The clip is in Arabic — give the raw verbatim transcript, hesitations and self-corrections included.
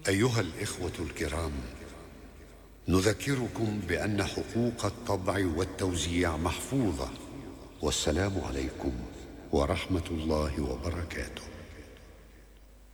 أيها الإخوة الكرام، نذكركم بأن حقوق الطبع والتوزيع محفوظة. والسلام عليكم ورحمة الله وبركاته.